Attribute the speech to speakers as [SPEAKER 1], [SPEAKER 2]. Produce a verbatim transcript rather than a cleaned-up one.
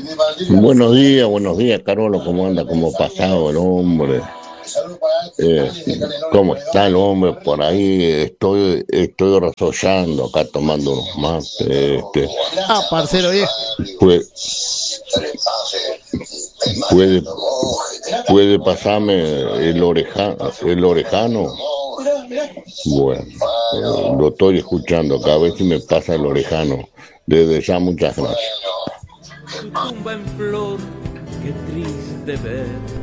[SPEAKER 1] Buenos días, buenos días, Carolo, ¿cómo anda? ¿Cómo ha pasado el hombre? Eh, ¿Cómo está el hombre por ahí? Estoy, estoy rasollando acá tomando unos mates. Este,
[SPEAKER 2] Ah, parcero viejo.
[SPEAKER 1] puede, puede, puede pasarme el oreja, el orejano. Bueno, eh, lo estoy escuchando acá, a ver si me pasa el orejano. Desde ya, muchas gracias.
[SPEAKER 3] Su tumba en flor, qué triste ver.